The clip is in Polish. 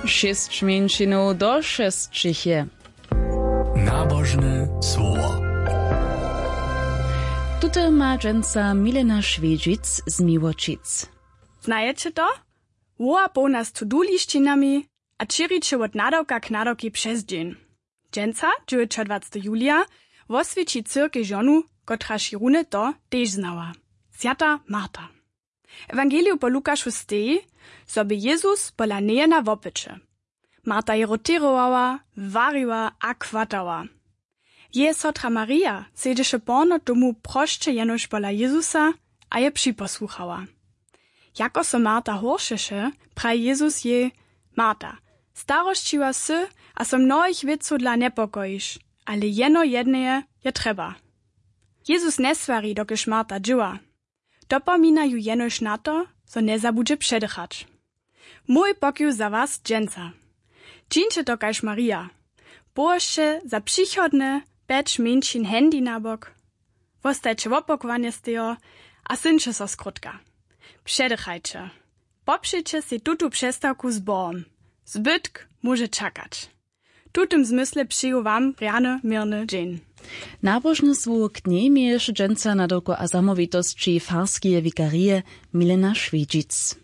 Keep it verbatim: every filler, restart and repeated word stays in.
Šest mieńczynów do šestčiche. Nabożne słowo. Tutaj ma dżęca Milena Švědžic z Miłočic. Znajecie to? Woła pełna z to-do-lištinami a čiriče od nadawka k nadawki przez dzień. Dżęca, dziewiętnastego julia, woswieci cyrkę żonu, kotra širune to też znała. Sjata Marta. Ewangeliu po Lukaszu steji, sobie Jezus pola nejena wopycze. Marta je rotirowała, wariła a kwatała. Je sotra Maria siedziše porno domu prošće jenož pola Jezusa a je připosłuchała. Jako so Marta horšeše, praj Jezus je, Marta, starošćiła sy a so mnohich věců dla nepokojiš, ale jeno jedneje je treba. Jezus nesvari, dokiž Marta džiwa. Dopomina ju jenož na to, so ne zabudže předychać. Mój pokiu za was dżęca. Čińcie to kaž Maria. Boście za przychodne peć mieńčin handy na bok. Wostajcie wopokowanie z tego, a syncie so skrótka. Przedychajcie. Popszyjcie si tutu przestawku z Bohom. Zbytk może czekać. Tutym zmysle przyjął wam rany, mirny dzień. Nabożny słów nie miejesz dżęca na doko a zamowitości farskie wikarie Milena Švědžic.